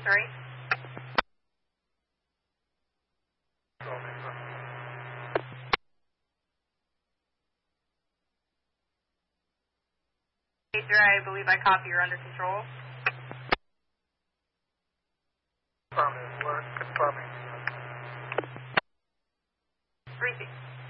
Sorry? Sir, I believe I copy you're under control. Confirming. 3-6.